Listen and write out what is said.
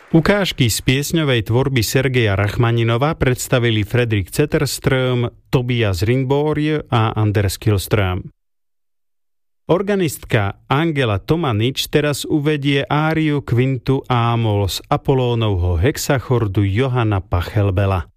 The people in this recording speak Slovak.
Ukážky z piesňovej tvorby Sergeja Rachmaninova predstavili Fredrik Zetterström, Tobias Ringborg a Anders Kihlström. Organistka Angela Tomanič teraz uvedie áriu kvintu A-moll z Apolónovho hexachordu Johanna Pachelbela.